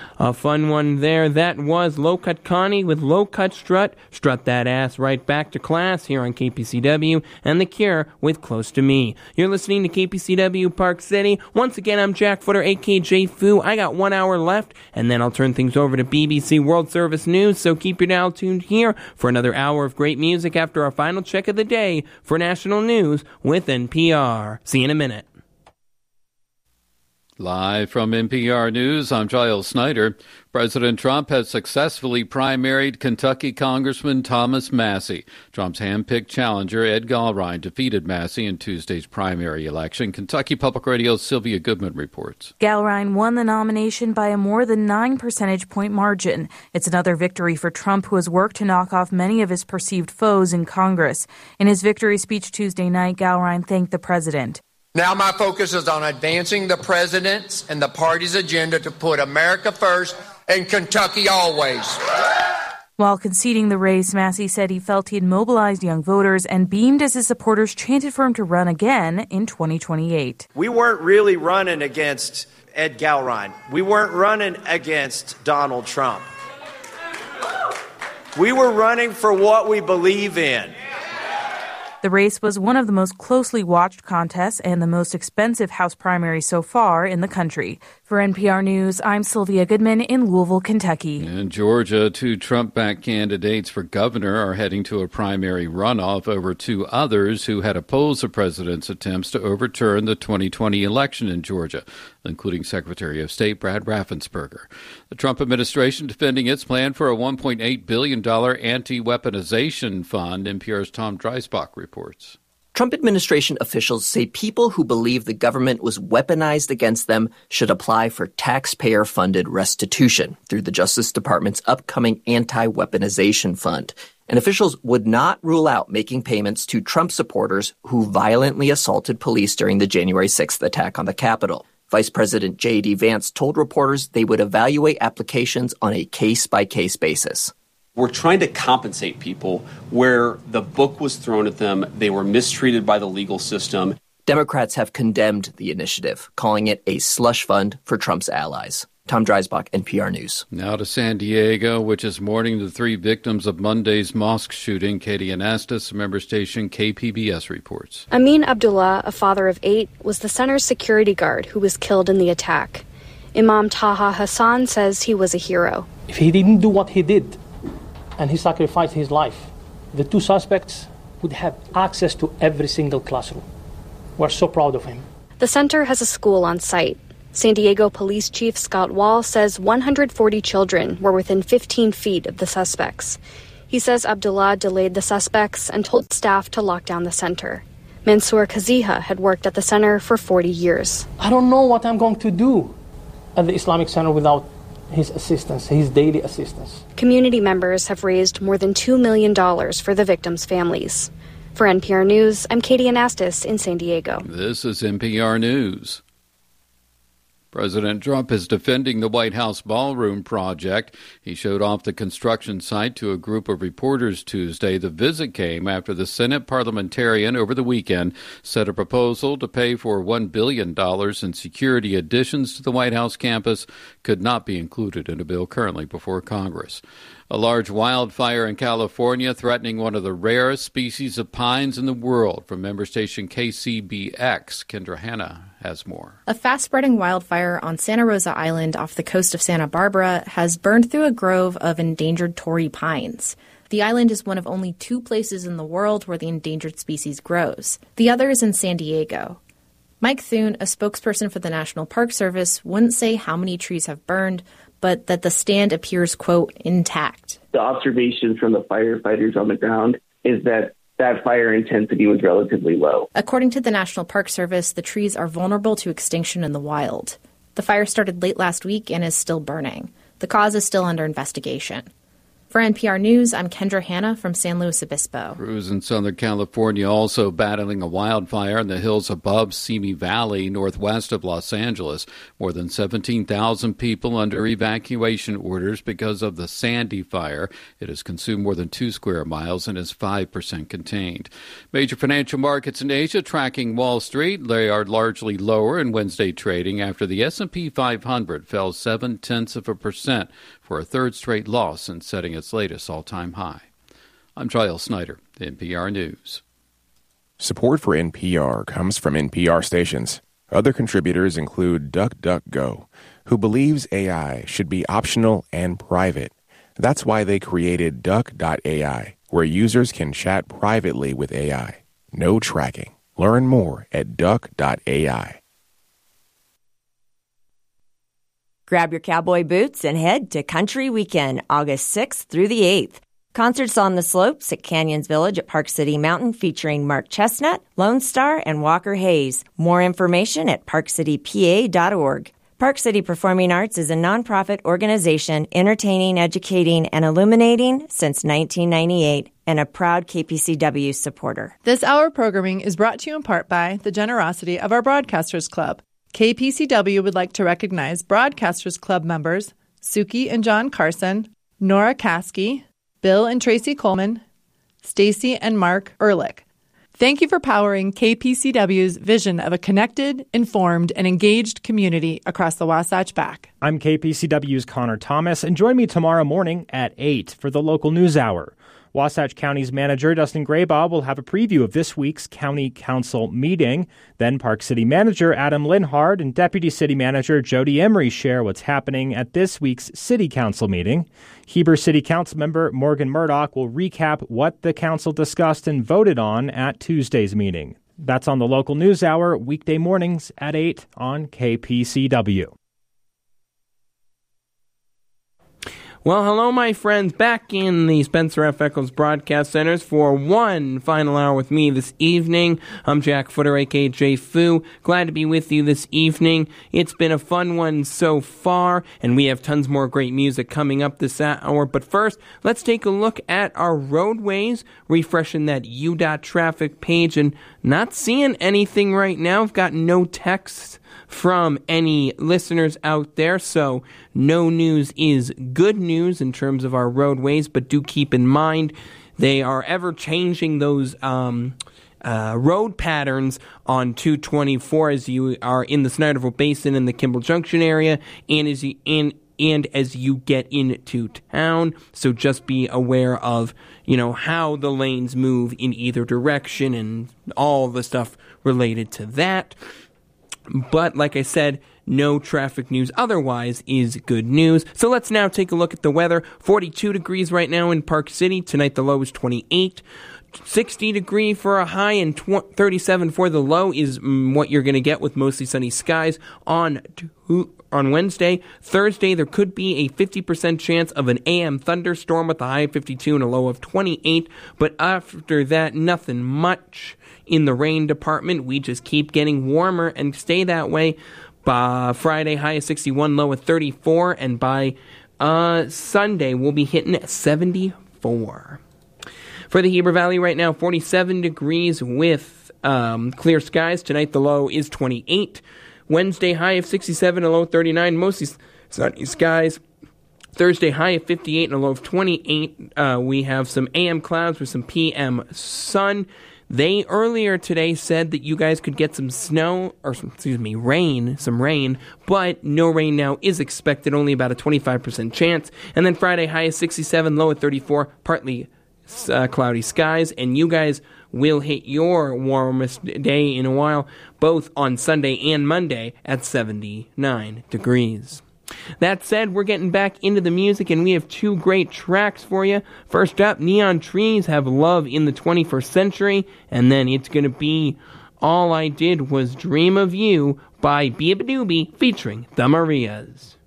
A fun one there. That was Low Cut Connie with Low Cut Strut. Strut that ass right back to class here on KPCW. And The Cure with Close to Me. You're listening to KPCW Park City. Once again, I'm Jack Footer, AKJ Fu. I got 1 hour left, and then I'll turn things over to BBC World Service News. So keep your dial tuned here for another hour of great music after our final check of the day for national news with NPR. See you in a minute. Live from NPR News, I'm Giles Snyder. President Trump has successfully primaried Kentucky Congressman Thomas Massie. Trump's handpicked challenger, Ed Gallrein, defeated Massie in Tuesday's primary election. Kentucky Public Radio's Sylvia Goodman reports. Gallrein won the nomination by a more than 9 percentage point margin. It's another victory for Trump, who has worked to knock off many of his perceived foes in Congress. In his victory speech Tuesday night, Gallrein thanked the president. Now my focus is on advancing the president's and the party's agenda to put America first and Kentucky always. While conceding the race, Massie said he felt he had mobilized young voters and beamed as his supporters chanted for him to run again in 2028. We weren't really running against Ed Gallrein. We weren't running against Donald Trump. We were running for what we believe in. The race was one of the most closely watched contests and the most expensive House primary so far in the country. For NPR News, I'm Sylvia Goodman in Louisville, Kentucky. In Georgia, 2 Trump-backed candidates for governor are heading to a primary runoff over 2 others who had opposed the president's attempts to overturn the 2020 election in Georgia, including Secretary of State Brad Raffensperger. The Trump administration defending its plan for a $1.8 billion anti-weaponization fund. NPR's Tom Dreisbach reports. Trump administration officials say people who believe the government was weaponized against them should apply for taxpayer-funded restitution through the Justice Department's upcoming anti-weaponization fund. And officials would not rule out making payments to Trump supporters who violently assaulted police during the January 6th attack on the Capitol. Vice President J.D. Vance told reporters they would evaluate applications on a case-by-case basis. We're trying to compensate people where the book was thrown at them, they were mistreated by the legal system. Democrats have condemned the initiative, calling it a slush fund for Trump's allies. Tom Dreisbach, NPR News. Now to San Diego, which is mourning the 3 victims of Monday's mosque shooting. Katie Anastas, member station KPBS reports. Amin Abdullah, a father of 8, was the center's security guard who was killed in the attack. Imam Taha Hassan says he was a hero. If he didn't do what he did, and he sacrificed his life, the 2 suspects would have access to every single classroom. We're so proud of him. The center has a school on site. San Diego Police Chief Scott Wall says 140 children were within 15 feet of the suspects. He says Abdullah delayed the suspects and told staff to lock down the center. Mansour Kaziha had worked at the center for 40 years. I don't know what I'm going to do at the Islamic Center without his assistance, his daily assistance. Community members have raised more than $2 million for the victims' families. For NPR News, I'm Katie Anastas in San Diego. This is NPR News. President Trump is defending the White House ballroom project. He showed off the construction site to a group of reporters Tuesday. The visit came after the Senate parliamentarian over the weekend said a proposal to pay for $1 billion in security additions to the White House campus could not be included in a bill currently before Congress. A large wildfire in California threatening one of the rarest species of pines in the world. From member station KCBX, Kendra Hanna has more. A fast-spreading wildfire on Santa Rosa Island off the coast of Santa Barbara has burned through a grove of endangered Torrey pines. The island is one of only 2 places in the world where the endangered species grows. The other is in San Diego. Mike Thune, a spokesperson for the National Park Service, wouldn't say how many trees have burned, but that the stand appears, quote, intact. The observation from the firefighters on the ground is that fire intensity was relatively low. According to the National Park Service, the trees are vulnerable to extinction in the wild. The fire started late last week and is still burning. The cause is still under investigation. For NPR News, I'm Kendra Hanna from San Luis Obispo. Crews in Southern California also battling a wildfire in the hills above Simi Valley, northwest of Los Angeles. More than 17,000 people under evacuation orders because of the Sandy fire. It has consumed more than 2 square miles and is 5% contained. Major financial markets in Asia tracking Wall Street. They are largely lower in Wednesday trading after the S&P 500 fell 0.7% for a third straight loss and setting its latest all-time high. I'm Giles Snyder, NPR News. Support for NPR comes from NPR stations. Other contributors include DuckDuckGo, who believes AI should be optional and private. That's why they created Duck.ai, where users can chat privately with AI. No tracking. Learn more at Duck.ai. Grab your cowboy boots and head to Country Weekend, August 6th through the 8th. Concerts on the slopes at Canyons Village at Park City Mountain featuring Mark Chestnut, Lone Star, and Walker Hayes. More information at parkcitypa.org. Park City Performing Arts is a nonprofit organization entertaining, educating, and illuminating since 1998 and a proud KPCW supporter. This hour programming is brought to you in part by the generosity of our Broadcasters Club. KPCW would like to recognize Broadcasters Club members Suki and John Carson, Nora Caskey, Bill and Tracy Coleman, Stacy and Mark Ehrlich. Thank you for powering KPCW's vision of a connected, informed, and engaged community across the Wasatch Back. I'm KPCW's Connor Thomas, and join me tomorrow morning at 8 for the local news hour. Wasatch County's manager, Dustin Graybaugh, will have a preview of this week's County Council meeting. Then Park City Manager Adam Linhard and Deputy City Manager Jody Emery share what's happening at this week's City Council meeting. Heber City Council member Morgan Murdoch will recap what the council discussed and voted on at Tuesday's meeting. That's on the local news hour, weekday mornings at 8 on KPCW. Well, hello, my friends, back in the Spencer F. Eccles Broadcast Centers for one final hour with me this evening. I'm Jack Footer, a.k.a. Jay Fu. Glad to be with you this evening. It's been a fun one so far, and we have tons more great music coming up this hour. But first, let's take a look at our roadways, refreshing that UDOT traffic page, and not seeing anything right now. I've got no text from any listeners out there, so no news is good news in terms of our roadways, but do keep in mind they are ever changing those road patterns on 224 as you are in the Snyderville Basin and the Kimball Junction area, and as you get into town. So just be aware of, how the lanes move in either direction and all the stuff related to that. But like I said, no traffic news otherwise is good news. So let's now take a look at the weather. 42 degrees right now in Park City. Tonight the low is 28. 60 degree for a high and 37 for the low is what you're going to get with mostly sunny skies on Wednesday. Thursday, there could be a 50% chance of an AM thunderstorm with a high of 52 and a low of 28. But after that, nothing much in the rain department. We just keep getting warmer and stay that way. By Friday, high of 61, low of 34. And by Sunday, we'll be hitting 74. For the Heber Valley right now, 47 degrees with clear skies. Tonight, the low is 28. Wednesday, high of 67, a low of 39. Mostly sunny skies. Thursday, high of 58 and a low of 28. We have some AM clouds with some PM sun. They earlier today said that you guys could get some rain, but no rain now is expected, only about a 25% chance. And then Friday, high of 67, low of 34, partly cloudy skies, and you guys will hit your warmest day in a while, both on Sunday and Monday at 79 degrees. That said, we're getting back into the music, and we have two great tracks for you. First up, Neon Trees have Love in the 21st Century, and then it's going to be All I Did Was Dream of You by Bia Badoobie featuring the Marias.